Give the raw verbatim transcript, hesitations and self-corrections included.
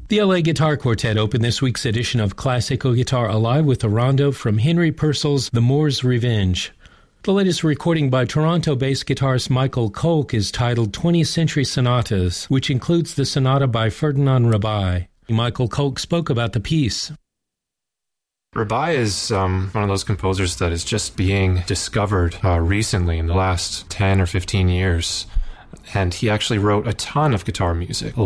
The L A Guitar Quartet opened this week's edition of Classical Guitar Alive with a rondo from Henry Purcell's The Moor's Revenge. The latest recording by Toronto-based guitarist Michael Kolk is titled twentieth Century Sonatas, which includes the sonata by Ferdinand Rebay. Michael Kolk spoke about the piece. Rebay is um, one of those composers that is just being discovered uh, recently in the last ten or fifteen years. And he actually wrote a ton of guitar music.